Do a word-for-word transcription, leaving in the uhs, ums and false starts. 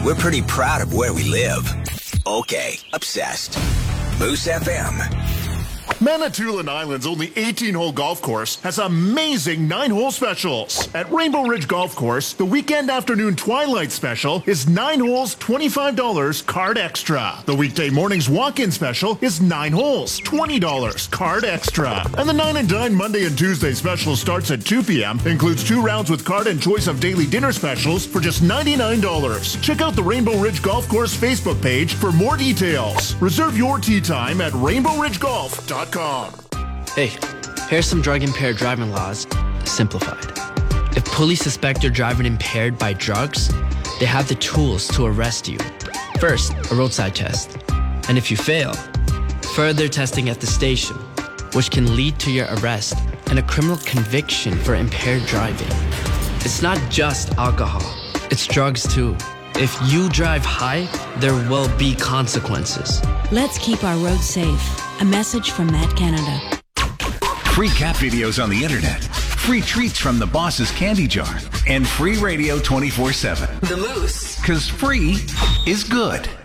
we're pretty proud of where we live. Okay, obsessed. Moose F M. Manitoulin Island's only eighteen-hole golf course has amazing nine-hole specials. At Rainbow Ridge Golf Course, the weekend afternoon twilight special is nine holes, twenty-five dollars, card extra. The weekday morning's walk-in special is nine holes, twenty dollars, card extra. And the nine and dine Monday and Tuesday special starts at two p.m., includes two rounds with card and choice of daily dinner specials for just ninety-nine dollars. Check out the Rainbow Ridge Golf Course Facebook page for more details. Reserve your tee time at rainbow ridge golf dot com. Hey, here's some drug-impaired driving laws, simplified. If police suspect you're driving impaired by drugs, they have the tools to arrest you. First, a roadside test. And if you fail, further testing at the station, which can lead to your arrest and a criminal conviction for impaired driving. It's not just alcohol, it's drugs too. If you drive high, there will be consequences. Let's keep our roads safe. A message from Matt Canada. Free cat videos on the internet, free treats from the boss's candy jar, and free radio twenty-four seven. The Moose. Because free is good.